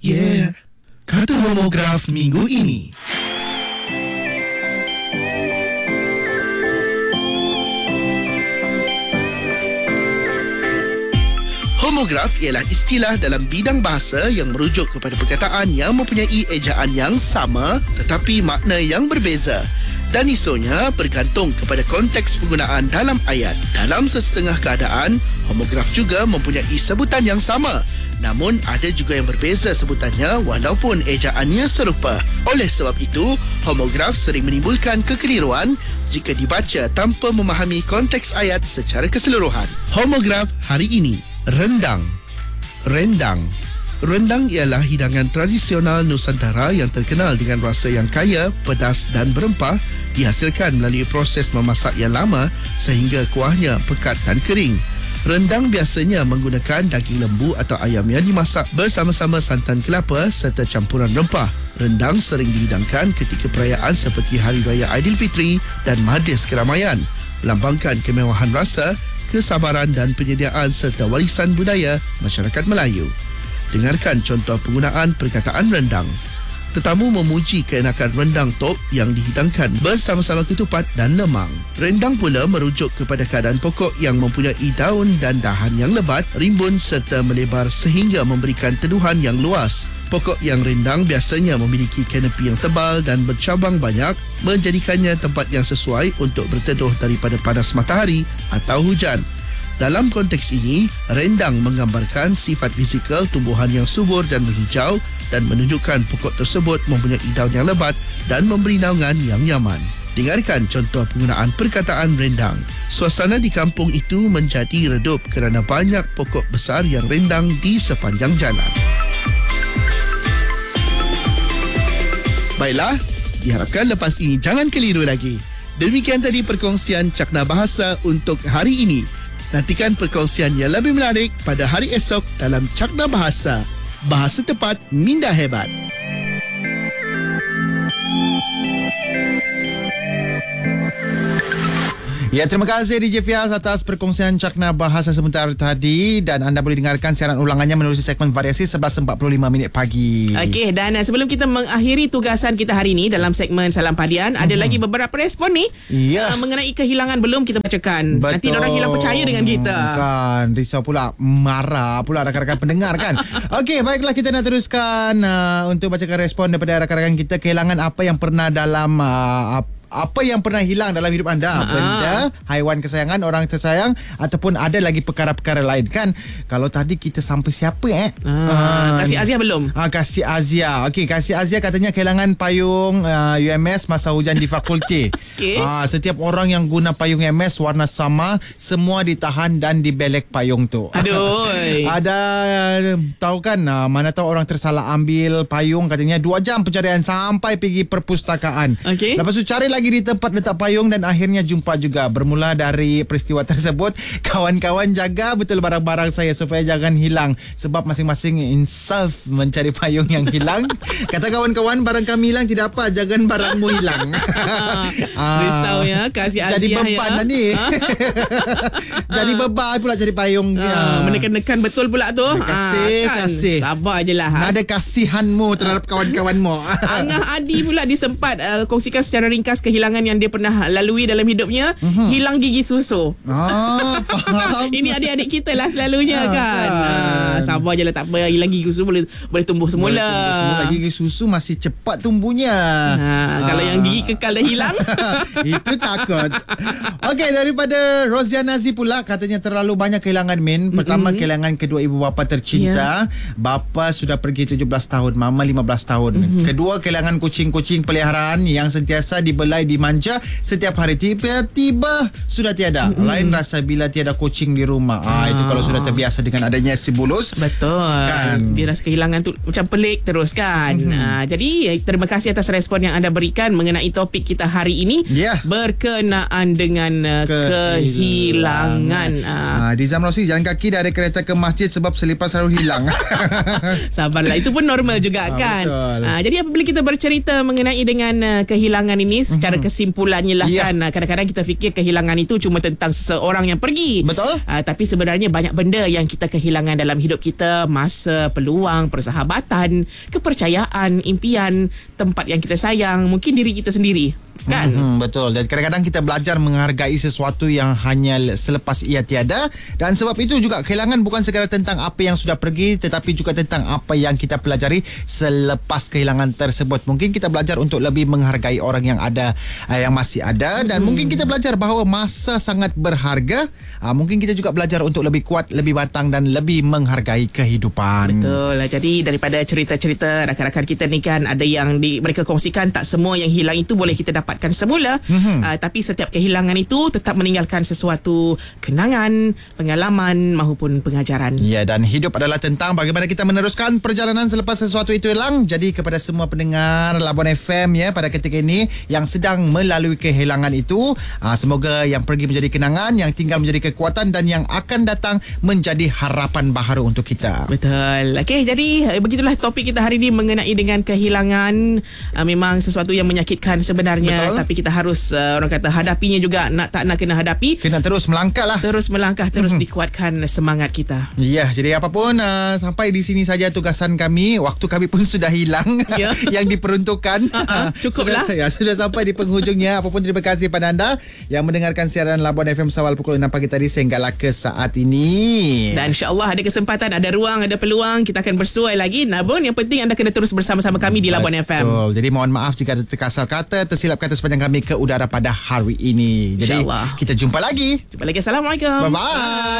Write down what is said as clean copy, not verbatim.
Yeah. Kata homograf minggu ini. Homograf ialah istilah dalam bidang bahasa yang merujuk kepada perkataan yang mempunyai ejaan yang sama tetapi makna yang berbeza. Dan isonya bergantung kepada konteks penggunaan dalam ayat. Dalam sesetengah keadaan, homograf juga mempunyai sebutan yang sama. Namun ada juga yang berbeza sebutannya walaupun ejaannya serupa. Oleh sebab itu, homograf sering menimbulkan kekeliruan jika dibaca tanpa memahami konteks ayat secara keseluruhan. Homograf hari ini. Rendang. Rendang. Rendang ialah hidangan tradisional Nusantara yang terkenal dengan rasa yang kaya, pedas dan berempah, dihasilkan melalui proses memasak yang lama sehingga kuahnya pekat dan kering. Rendang biasanya menggunakan daging lembu atau ayam yang dimasak bersama-sama santan kelapa serta campuran rempah. Rendang sering dihidangkan ketika perayaan seperti Hari Raya Aidilfitri dan Majlis Keramaian, melambangkan kemewahan rasa, kesabaran dan penyediaan serta warisan budaya masyarakat Melayu. Dengarkan contoh penggunaan perkataan rendang. Tetamu memuji keenakan rendang top yang dihidangkan bersama-sama ketupat dan lemang. Rendang pula merujuk kepada keadaan pokok yang mempunyai daun dan dahan yang lebat, rimbun serta melebar sehingga memberikan teduhan yang luas. Pokok yang rindang biasanya memiliki kanopi yang tebal dan bercabang banyak, menjadikannya tempat yang sesuai untuk berteduh daripada panas matahari atau hujan. Dalam konteks ini, rendang menggambarkan sifat fizikal tumbuhan yang subur dan berhijau dan menunjukkan pokok tersebut mempunyai daun yang lebat dan memberi naungan yang nyaman. Dengarkan contoh penggunaan perkataan rendang. Suasana di kampung itu menjadi redup kerana banyak pokok besar yang rindang di sepanjang jalan. Baiklah, diharapkan lepas ini jangan keliru lagi. Demikian tadi perkongsian Cakna Bahasa untuk hari ini. Nantikan perkongsian yang lebih menarik pada hari esok dalam Cakna Bahasa. Bahasa tepat, minda hebat. Ya, terima kasih DJ Fiaz atas perkongsian Cakna Bahasa sebentar tadi, dan anda boleh dengarkan siaran ulangannya menerusi segmen variasi 11.45 pagi. Okey, dan sebelum kita mengakhiri tugasan kita hari ini dalam segmen Salam Padian, ada lagi beberapa respon ni mengenai kehilangan belum kita bacakan. Betul. Nanti orang hilang percaya dengan kita. Kan, risau pula, marah pula rakan-rakan pendengar kan. Okey, baiklah, kita nak teruskan untuk bacakan respon daripada rakan-rakan kita. Kehilangan apa yang pernah dalam apa yang pernah hilang dalam hidup anda? Benda, haiwan kesayangan, orang tersayang, ataupun ada lagi perkara-perkara lain kan? Kalau tadi kita sampai siapa Kasih Azia belum? Kasih Azia. Okey, Kasih Azia katanya kehilangan payung UMS masa hujan di fakulti. Okay. Setiap orang yang guna payung UMS warna sama, semua ditahan dan dibelek payung tu. Aduh. Ada tahu kan, mana tahu orang tersalah ambil payung, katanya 2 jam pencarian sampai pergi perpustakaan. Okay. Lepas tu cari lagi di tempat letak payung dan akhirnya jumpa juga. Bermula dari peristiwa tersebut, kawan-kawan jaga betul barang-barang saya supaya jangan hilang, sebab masing-masing insaf mencari payung yang hilang. Kata kawan-kawan, barang kami hilang tidak apa, jangan barangmu hilang. Risau ya, Kasih Azia. Jadi beban ya. lah ni. Jadi beban pula cari payung. Menekan-nekan betul pula tu. Kasih. Sabar je lah. Ada kasihanmu terhadap kawan-kawanmu. Angah Adi pula disempat kongsikan secara ringkas kehilangan yang dia pernah lalui dalam hidupnya. Hilang gigi susu. Faham. Ini adik-adik kita lah selalunya kan. Sabar je lah, tak apa. Hilang gigi susu boleh tumbuh semula. Gigi susu masih cepat tumbuhnya. Kalau yang gigi kekal dah hilang, itu takut. Okey, daripada Roziana Nazi pula, katanya terlalu banyak kehilangan, Min. Pertama, kehilangan kedua ibu bapa tercinta. Bapa sudah pergi 17 tahun, mama 15 tahun. Kedua, kehilangan kucing-kucing peliharaan yang sentiasa dibelai, dimanja setiap hari. Tiba-tiba sudah tiada. Lain rasa bila tiada kucing di rumah. Itu kalau sudah terbiasa dengan adanya si bulus. betul kan? Dia rasa kehilangan tu macam pelik terus kan. Jadi terima kasih atas respon yang anda berikan mengenai topik kita hari ini, berkenaan dengan kehilangan. Di Zam Rossi jalan kaki dari kereta ke masjid sebab selipar selalu hilang. Sabarlah, itu pun normal juga kan. Betul. Jadi apabila kita bercerita mengenai dengan kehilangan ini secara Secara kesimpulannya lah kan, kadang-kadang kita fikir kehilangan itu cuma tentang seseorang yang pergi. Betul. Tapi sebenarnya banyak benda yang kita kehilangan dalam hidup kita. Masa, peluang, persahabatan, kepercayaan, impian, tempat yang kita sayang, mungkin diri kita sendiri. Kan? Betul. Dan kadang-kadang kita belajar menghargai sesuatu yang hanya selepas ia tiada. Dan sebab itu juga kehilangan bukan sekadar tentang apa yang sudah pergi, tetapi juga tentang apa yang kita pelajari selepas kehilangan tersebut. Mungkin kita belajar untuk lebih menghargai orang yang ada, yang masih ada. Dan mungkin kita belajar bahawa masa sangat berharga. Mungkin kita juga belajar untuk lebih kuat, lebih matang dan lebih menghargai kehidupan. Betul. Jadi daripada cerita-cerita rakan-rakan kita ni kan, ada yang mereka kongsikan, tak semua yang hilang itu boleh kita dapatkan semula. Tapi setiap kehilangan itu tetap meninggalkan sesuatu kenangan, pengalaman maupun pengajaran. Ya, dan hidup adalah tentang bagaimana kita meneruskan perjalanan selepas sesuatu itu hilang. Jadi kepada semua pendengar Labuan FM ya pada ketika ini yang sedang melalui kehilangan itu, semoga yang pergi menjadi kenangan, yang tinggal menjadi kekuatan dan yang akan datang menjadi harapan baharu untuk kita. Betul. Okey, jadi begitulah topik kita hari ini mengenai dengan kehilangan. Memang sesuatu yang menyakitkan sebenarnya. Betul. Tapi kita harus orang kata hadapinya juga, nak tak nak kena hadapi. Kena terus melangkah lah. Terus melangkah, terus dikuatkan semangat kita. Ya, jadi apapun sampai di sini saja tugasan kami. Waktu kami pun sudah hilang yang diperuntukkan. Cukuplah. Sudah sampai di penghujungnya. Apapun terima kasih pada anda yang mendengarkan siaran Labuan FM Sawal pukul 6 pagi tadi sehinggalah ke saat ini. Dan insya-Allah ada kesempatan, ada ruang, ada peluang, kita akan bersuai lagi. Namun yang penting anda kena terus bersama-sama kami di Labuan FM. Betul. Jadi mohon maaf jika ada terkasar kata, tersilap kata sepanjang kami ke udara pada hari ini. Jadi kita jumpa lagi. Assalamualaikum. Bye-bye.